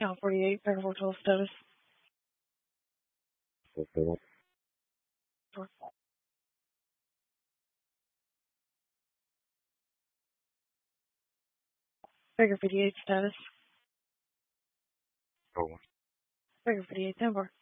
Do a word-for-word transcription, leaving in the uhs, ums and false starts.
Count forty-eight, Paragraph twelve status. Fulfillment. Paragraph fifty-eight status. Over. Paragraph fifty-eight, ten four.